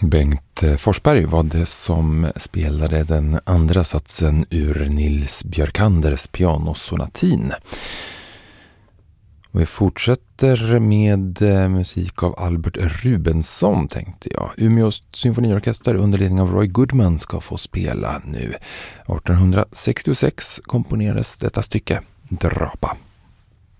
Bengt Forsberg var det som spelade den andra satsen ur Nils Björkanders pianosonatin. Vi fortsätter med musik av Albert Rubensson, tänkte jag. Umeås symfoniorkester under ledning av Roy Goodman ska få spela nu. 1866 komponerades detta stycke, Drapa.